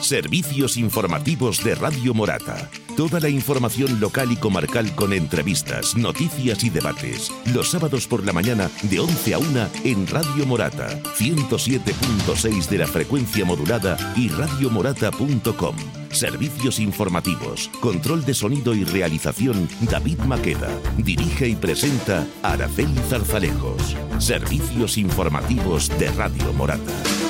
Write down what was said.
Servicios informativos de Radio Morata. Toda la información local y comarcal con entrevistas, noticias y debates. Los sábados por la mañana de 11 a 1 en Radio Morata, 107.6 de la frecuencia modulada y radiomorata.com. Servicios informativos, control de sonido y realización David Maqueda. Dirige y presenta Araceli Zarzalejos. Servicios informativos de Radio Morata.